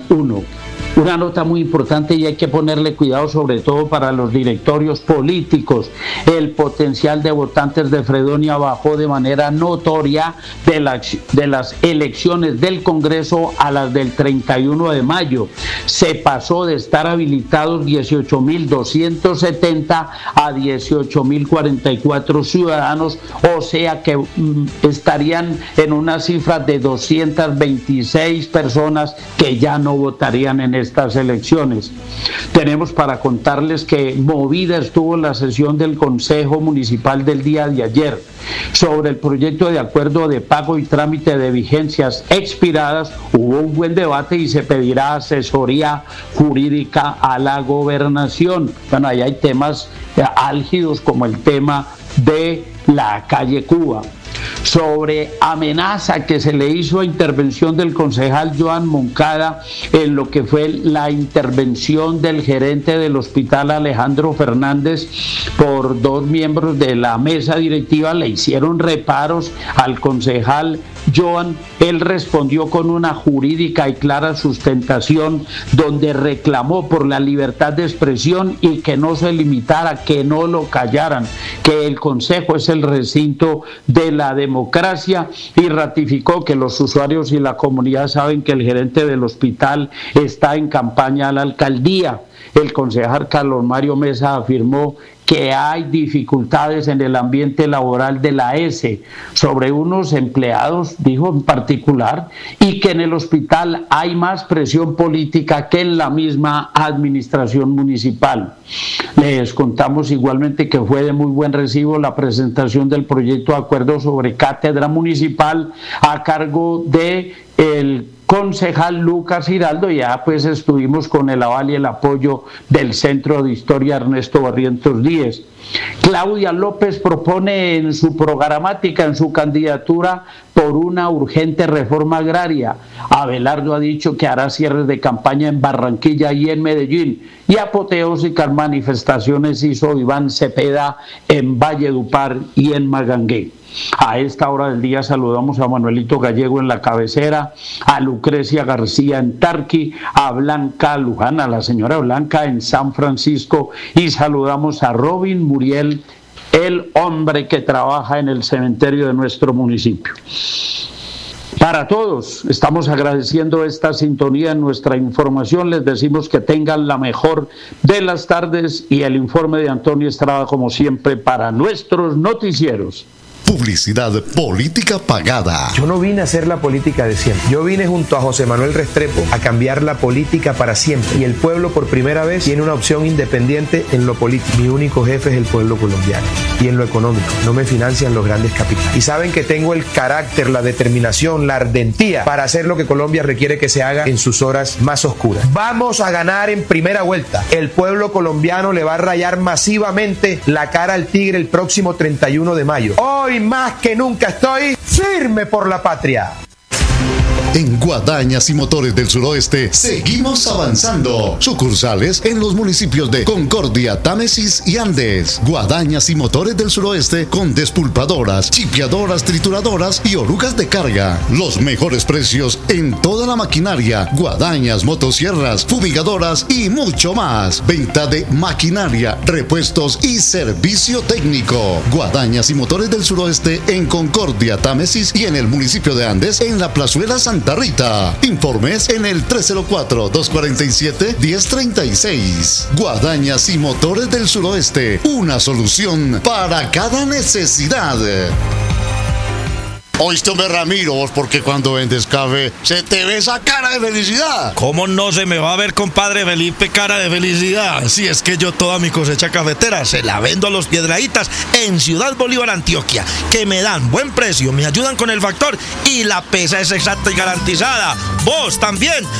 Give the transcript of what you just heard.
1. Una nota muy importante y hay que ponerle cuidado sobre todo para los directorios políticos. El potencial de votantes de Fredonia bajó de manera notoria de las elecciones del Congreso a las del 31 de mayo. Se pasó de estar habilitados 18.270 a 18.044 ciudadanos, o sea que estarían en una cifra de 226 personas que ya no votarían en estas elecciones. Tenemos para contarles que movida estuvo la sesión del Consejo Municipal del día de ayer. Sobre el proyecto de acuerdo de pago y trámite de vigencias expiradas, hubo un buen debate y se pedirá asesoría jurídica a la gobernación. Bueno, ahí hay temas álgidos como el tema de la calle Cuba. Sobre amenaza que se le hizo a intervención del concejal Joan Moncada en lo que fue la intervención del gerente del hospital Alejandro Fernández por 2 miembros de la mesa directiva, le hicieron reparos al concejal Joan. Él respondió con una jurídica y clara sustentación donde reclamó por la libertad de expresión y que no se limitara, que no lo callaran, que el consejo es el recinto de la democracia, y ratificó que los usuarios y la comunidad saben que el gerente del hospital está en campaña a la alcaldía. El concejal Carlos Mario Mesa afirmó que hay dificultades en el ambiente laboral de la ESE sobre unos empleados, dijo en particular, y que en el hospital hay más presión política que en la misma administración municipal. Les contamos igualmente que fue de muy buen recibo la presentación del proyecto de acuerdo sobre cátedra municipal a cargo de el concejal Lucas Giraldo. Ya pues estuvimos con el aval y el apoyo del Centro de Historia Ernesto Barrientos Díez. Claudia López propone en su programática, en su candidatura, por una urgente reforma agraria. Abelardo ha dicho que hará cierres de campaña en Barranquilla y en Medellín, y apoteósicas manifestaciones hizo Iván Cepeda en Valledupar y en Magangué. A esta hora del día saludamos a Manuelito Gallego en la cabecera, a Lucrecia García en Tarqui, a Blanca Luján, a la señora Blanca en San Francisco, y saludamos a Robin Muriel, el hombre que trabaja en el cementerio de nuestro municipio. Para todos, estamos agradeciendo esta sintonía en nuestra información. Les decimos que tengan la mejor de las tardes, y el informe de Antonio Estrada, como siempre, para nuestros noticieros. Publicidad política pagada. Yo no vine a hacer la política de siempre. Yo vine junto a José Manuel Restrepo a cambiar la política para siempre. Y el pueblo por primera vez tiene una opción independiente en lo político. Mi único jefe es el pueblo colombiano. Y en lo económico, no me financian los grandes capitales. Y saben que tengo el carácter, la determinación, la ardentía para hacer lo que Colombia requiere que se haga en sus horas más oscuras. Vamos a ganar en primera vuelta. El pueblo colombiano le va a rayar masivamente la cara al tigre el próximo 31 de mayo. Hoy más que nunca estoy firme por la patria. En Guadañas y Motores del Suroeste seguimos avanzando. Sucursales en los municipios de Concordia, Támesis y Andes. Guadañas y Motores del Suroeste con despulpadoras, chipeadoras, trituradoras y orugas de carga. Los mejores precios en toda la maquinaria. Guadañas, motosierras, fumigadoras y mucho más. Venta de maquinaria, repuestos y servicio técnico. Guadañas y Motores del Suroeste en Concordia, Támesis y en el municipio de Andes en la Plazuela Santa Rita. Informes en el 304-247-1036. Guadañas y Motores del Suroeste, una solución para cada necesidad. Oíste, hombre, Ramiro, vos, porque cuando vendes café se te ve esa cara de felicidad. ¿Cómo no se me va a ver, compadre Felipe, cara de felicidad? Si es que yo toda mi cosecha cafetera se la vendo a los Piedraítas en Ciudad Bolívar, Antioquia, que me dan buen precio, me ayudan con el factor y la pesa es exacta y garantizada. Vos también